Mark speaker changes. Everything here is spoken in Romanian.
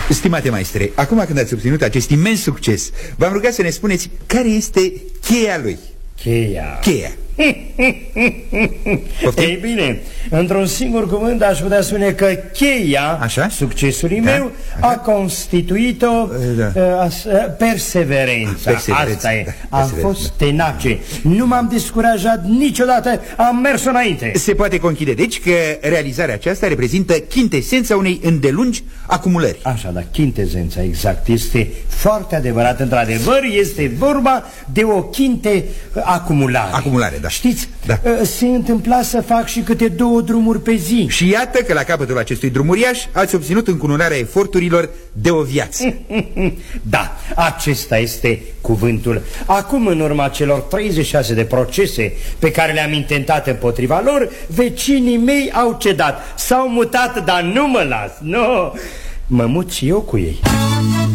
Speaker 1: Stimate maestre, acum când ați obținut acest imens succes, v-am rugat să ne spuneți care este cheia lui.
Speaker 2: Cheia?
Speaker 1: Cheia.
Speaker 2: Ei bine, într-un singur cuvânt aș putea spune că cheia succesului meu a constituit-o perseverența. Asta e, am fost tenace, nu m-am descurajat niciodată, am mers înainte.
Speaker 1: Se poate conchide deci că realizarea aceasta reprezintă chintesența unei îndelungi acumulări.
Speaker 2: Așa, dar chintesența, exact, este foarte adevărat. Într-adevăr, este vorba de o chinte acumulare.
Speaker 1: Acumulare, da.
Speaker 2: Știți, se întâmpla să fac și câte 2 drumuri pe zi.
Speaker 1: Și iată că la capătul acestui drum uriaș ați obținut încununarea eforturilor de o viață.
Speaker 2: Da, acesta este cuvântul. Acum, în urma celor 36 de procese pe care le-am intentat împotriva lor, vecinii mei au cedat. S-au mutat, dar nu mă las. Nu, mă mut și eu cu ei.